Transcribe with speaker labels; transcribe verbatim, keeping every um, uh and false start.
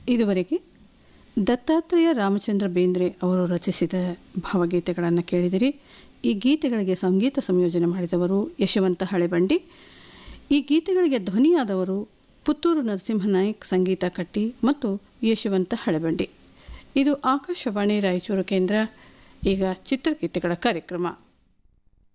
Speaker 1: ಇದುವರೆಗೆ ದತ್ತಾತ್ರೇಯ ರಾಮಚಂದ್ರ ಬೇಂದ್ರೆ ಅವರು ರಚಿಸಿದ ಭಾವಗೀತೆಗಳನ್ನು ಕೇಳಿದಿರಿ. ಈ ಗೀತೆಗಳಿಗೆ ಸಂಗೀತ ಸಂಯೋಜನೆ ಮಾಡಿದವರು ಯಶವಂತ ಹಳೆಬಂಡಿ. ಈ ಗೀತೆಗಳಿಗೆ ಧ್ವನಿಯಾದವರು ಪುತ್ತೂರು ನರಸಿಂಹನಾಯ್ಕ್, ಸಂಗೀತ ಕಟ್ಟಿ ಮತ್ತು ಯಶವಂತ ಹಳೆಬಂಡಿ. ಇದು ಆಕಾಶವಾಣಿ ರಾಯಚೂರು ಕೇಂದ್ರ. ಈಗ ಚಿತ್ರಗೀತೆಗಳ ಕಾರ್ಯಕ್ರಮ.